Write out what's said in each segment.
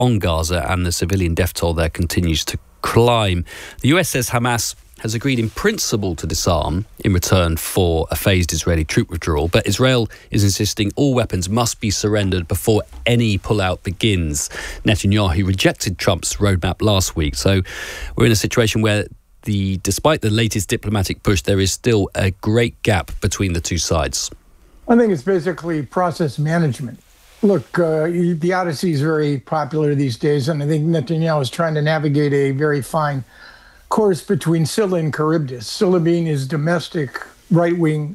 on Gaza, and the civilian death toll there continues to climb. The US says Hamas has agreed in principle to disarm in return for a phased Israeli troop withdrawal, but Israel is insisting all weapons must be surrendered before any pullout begins. Netanyahu rejected Trump's roadmap last week, so we're in a situation where despite the latest diplomatic push, there is still a great gap between the two sides. I think it's basically process management. Look, the Odyssey is very popular these days, and I think Netanyahu is trying to navigate a very fine course between Scylla and Charybdis. Scylla being his domestic right-wing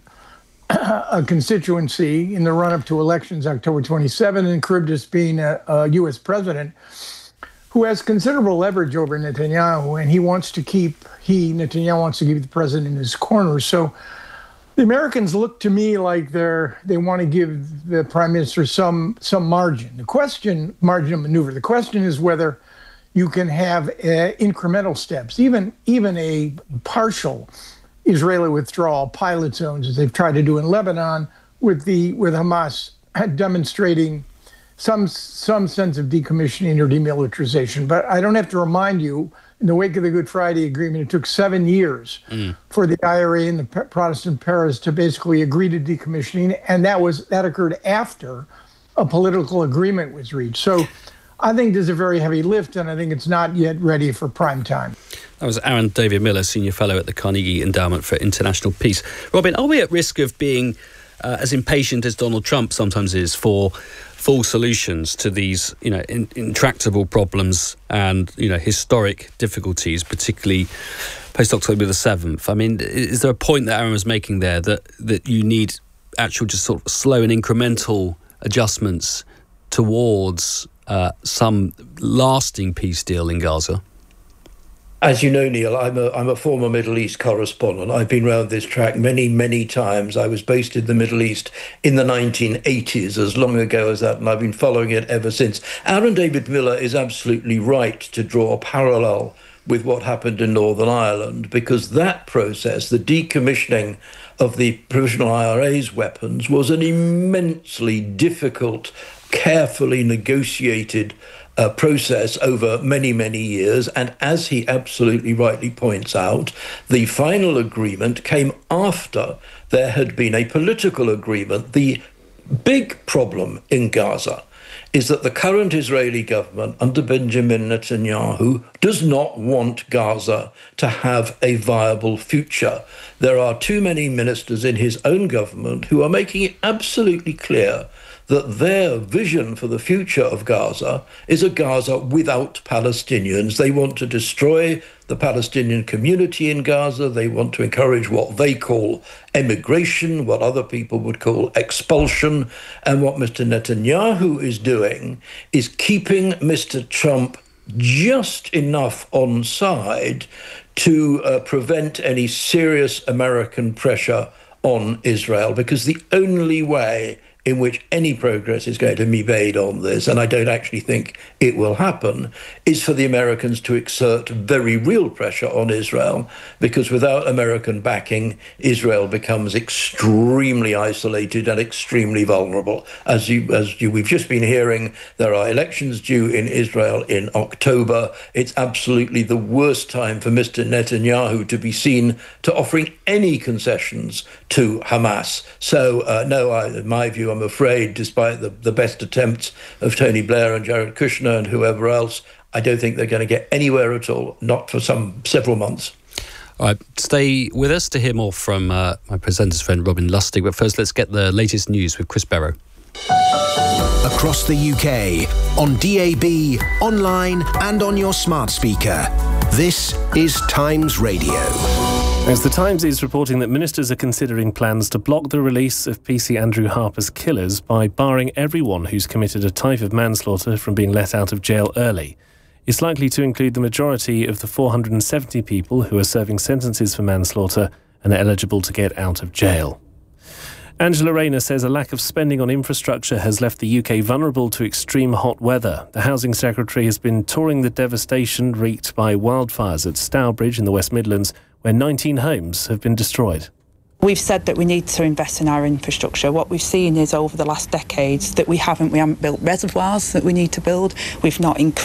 constituency in the run-up to elections October 27, and Charybdis being a U.S. president who has considerable leverage over Netanyahu, and Netanyahu wants to keep the president in his corner. So the Americans look to me like they want to give the prime minister some margin. Margin of maneuver. The question is whether you can have incremental steps, even a partial Israeli withdrawal, pilot zones, as they've tried to do in Lebanon, with Hamas demonstrating some sense of decommissioning or demilitarization. But I don't have to remind you, in the wake of the Good Friday Agreement, it took 7 years for the IRA and the Protestant Paris to basically agree to decommissioning, and that occurred after a political agreement was reached. So I think there's a very heavy lift, and I think it's not yet ready for prime time. That was Aaron David Miller, Senior Fellow at the Carnegie Endowment for International Peace. Robin, are we at risk of being as impatient as Donald Trump sometimes is for full solutions to these, intractable problems and, historic difficulties, particularly post-October the 7th? I mean, is there a point that Aaron was making there that you need actual just sort of slow and incremental adjustments towards some lasting peace deal in Gaza? As you know, Neil, I'm a former Middle East correspondent. I've been round this track many, many times. I was based in the Middle East in the 1980s, as long ago as that, and I've been following it ever since. Aaron David Miller is absolutely right to draw a parallel with what happened in Northern Ireland, because that process, the decommissioning of the Provisional IRA's weapons, was an immensely difficult, carefully negotiated process over many, many years. And as he absolutely rightly points out, the final agreement came after there had been a political agreement. The big problem in Gaza is that the current Israeli government under Benjamin Netanyahu does not want Gaza to have a viable future. There are too many ministers in his own government who are making it absolutely clear that their vision for the future of Gaza is a Gaza without Palestinians. They want to destroy the Palestinian community in Gaza. They want to encourage what they call emigration, what other people would call expulsion. And what Mr. Netanyahu is doing is keeping Mr. Trump just enough on side to prevent any serious American pressure on Israel, because the only way in which any progress is going to be made on this, and I don't actually think it will happen, is for the Americans to exert very real pressure on Israel, because without American backing, Israel becomes extremely isolated and extremely vulnerable. We've just been hearing, there are elections due in Israel in October. It's absolutely the worst time for Mr. Netanyahu to be seen to offering any concessions to Hamas. So, in my view, I'm afraid, despite the best attempts of Tony Blair and Jared Kushner and whoever else, I don't think they're going to get anywhere at all, not for several months. All right, stay with us to hear more from my presenter's friend Robin Lustig. But first, let's get the latest news with Chris Barrow. Across the UK, on DAB, online and on your smart speaker. This is Times Radio. As the Times is reporting that ministers are considering plans to block the release of PC Andrew Harper's killers by barring everyone who's committed a type of manslaughter from being let out of jail early. It's likely to include the majority of the 470 people who are serving sentences for manslaughter and are eligible to get out of jail. Angela Rayner says a lack of spending on infrastructure has left the UK vulnerable to extreme hot weather. The Housing Secretary has been touring the devastation wreaked by wildfires at Stourbridge in the West Midlands, where 19 homes have been destroyed. We've said that we need to invest in our infrastructure. What we've seen is over the last decades that we haven't built reservoirs that we need to build. We've not increased